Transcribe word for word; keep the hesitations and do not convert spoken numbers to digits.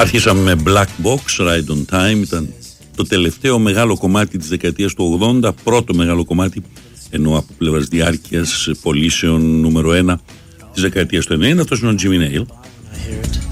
Αρχίσαμε με Black Box, Ride on Time. Ήταν το τελευταίο μεγάλο κομμάτι της δεκαετίας του ογδόντα, πρώτο μεγάλο κομμάτι, ενώ από πλευράς διάρκειας πωλήσεων νούμερο ένα της δεκαετίας του ενενήντα. Αυτός είναι ο Jimmy Nail.